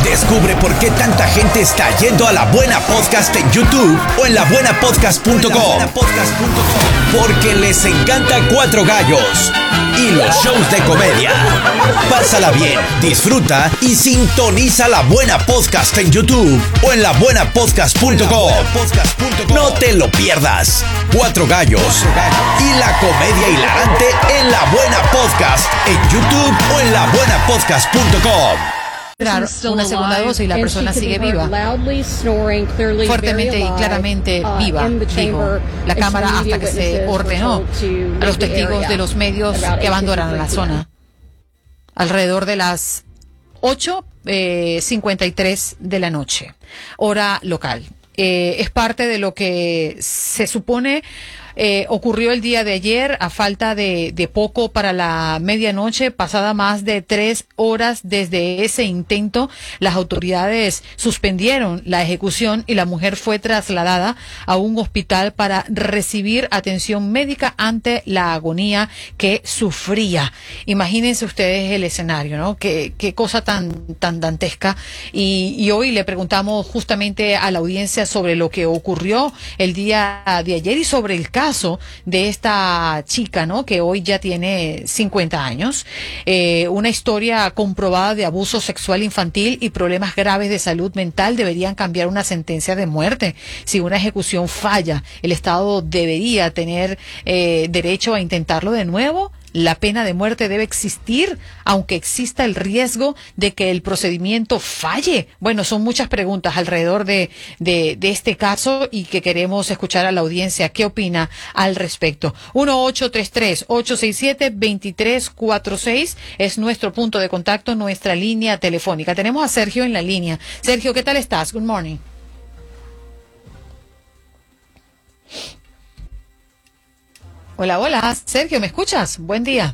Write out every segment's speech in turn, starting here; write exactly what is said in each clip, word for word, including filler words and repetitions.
Descubre por qué tanta gente está yendo a La Buena Podcast en YouTube o en la buena podcast punto com. Porque les encanta Cuatro Gallos y los shows de comedia. Pásala bien, disfruta y sintoniza La Buena Podcast en YouTube o en la buena podcast punto com. No te lo pierdas. Cuatro Gallos y la comedia hilarante en La Buena Podcast en YouTube o en la buena podcast punto com. Una segunda dosis y la persona sigue viva, fuertemente y claramente viva, dijo la cámara hasta que se ordenó a los testigos de los medios que abandonaran la zona. Alrededor de las ocho cincuenta y tres de la noche, hora local. Eh, es parte de lo que se supone eh, ocurrió el día de ayer, a falta de, de poco para la medianoche, pasada más de tres horas desde ese intento. Las autoridades suspendieron la ejecución y la mujer fue trasladada a un hospital para recibir atención médica ante la agonía que sufría. Imagínense ustedes el escenario, ¿no? Qué, qué cosa tan, tan dantesca. Y, y hoy le preguntamos justamente a la audiencia sobre lo que ocurrió el día de ayer y sobre el caso de esta chica, ¿no? Que hoy ya tiene cincuenta años, eh, una historia comprobada de abuso sexual infantil y problemas graves de salud mental deberían cambiar una sentencia de muerte. Si una ejecución falla, el Estado debería tener eh, derecho a intentarlo de nuevo. La pena de muerte debe existir, aunque exista el riesgo de que el procedimiento falle. Bueno, son muchas preguntas alrededor de, de, de este caso y que queremos escuchar a la audiencia. ¿Qué opina al respecto? uno ocho tres tres, ocho seis siete, dos tres cuatro seis es nuestro punto de contacto, nuestra línea telefónica. Tenemos a Sergio en la línea. Sergio, ¿qué tal estás? Good morning. Hola, hola, Sergio, ¿me escuchas? Buen día.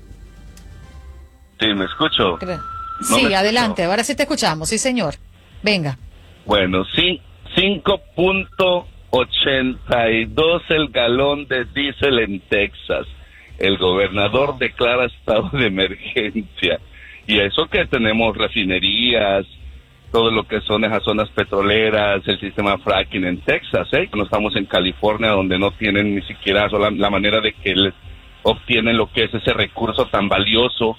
Sí, me escucho. No sí, me adelante, escucho. Ahora sí te escuchamos, sí señor. Venga. Bueno, sí, cinco punto ochenta y dos el galón de diésel en Texas. El gobernador oh. declara estado de emergencia. Y eso que tenemos refinerías, todo lo que son esas zonas petroleras, el sistema fracking en Texas, ¿eh? No estamos en California, donde no tienen ni siquiera la, la manera de que les obtienen lo que es ese recurso tan valioso,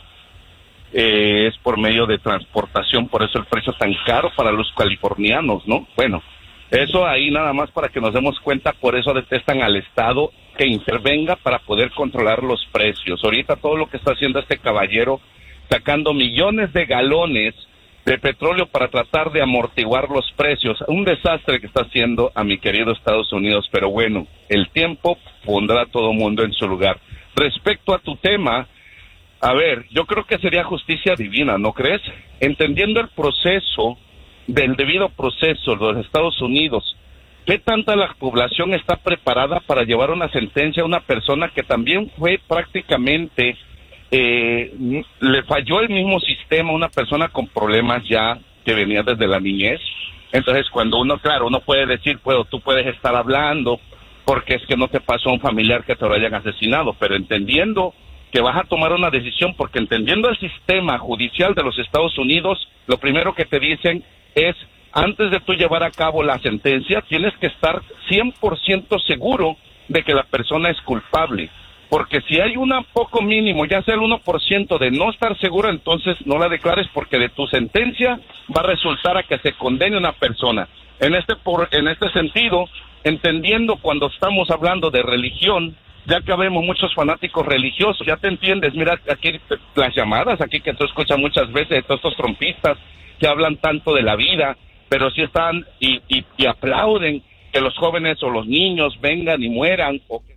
eh, es por medio de transportación, por eso el precio tan caro para los californianos, ¿no? Bueno, eso ahí nada más para que nos demos cuenta, por eso detestan al Estado que intervenga para poder controlar los precios. Ahorita todo lo que está haciendo este caballero, sacando millones de galones de petróleo para tratar de amortiguar los precios, un desastre que está haciendo a mi querido Estados Unidos, pero bueno, el tiempo pondrá a todo mundo en su lugar. Respecto a tu tema, a ver, yo creo que sería justicia divina, ¿no crees? Entendiendo el proceso, del debido proceso de los Estados Unidos, ¿qué tanta la población está preparada para llevar una sentencia a una persona que también fue prácticamente... Eh, le falló el mismo sistema a una persona con problemas ya que venía desde la niñez? Entonces cuando uno, claro, uno puede decir, puedo, tú puedes estar hablando porque es que no te pasó a un familiar que te lo hayan asesinado, pero entendiendo que vas a tomar una decisión, porque entendiendo el sistema judicial de los Estados Unidos, lo primero que te dicen es, antes de tú llevar a cabo la sentencia, tienes que estar cien por ciento seguro de que la persona es culpable. Porque si hay un poco mínimo, ya sea el uno por ciento de no estar seguro, entonces no la declares, porque de tu sentencia va a resultar a que se condene una persona. En este por, en este sentido, entendiendo cuando estamos hablando de religión, ya que vemos muchos fanáticos religiosos, ya te entiendes, mira aquí las llamadas, aquí que tú escuchas muchas veces de todos estos trompistas que hablan tanto de la vida, pero sí están y, y, y aplauden que los jóvenes o los niños vengan y mueran, o que